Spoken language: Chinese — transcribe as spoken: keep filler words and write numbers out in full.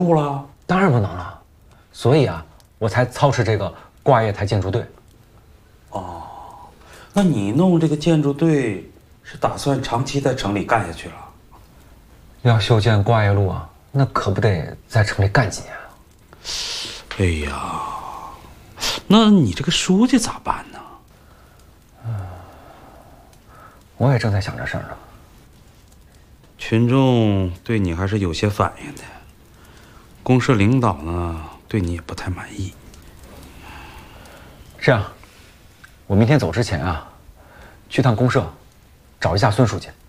不了？ 当然不能了，所以啊，我才操持这个挂业台建筑队。 哦，那你弄这个建筑队是打算长期在城里干下去了？ 要修建挂业路啊，那可不得在城里干几年啊！ 哎呀，那你这个书记咋办呢？ 我也正在想这事儿呢。 群众对你还是有些反应的，公社领导呢对你也不太满意。 这样，我明天走之前啊，去趟公社，找一下孙书记。